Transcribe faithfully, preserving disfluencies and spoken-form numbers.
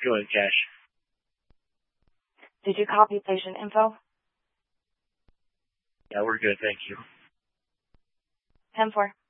Go ahead, Cash. Did you copy patient info? Yeah, we're good, thank you. ten four.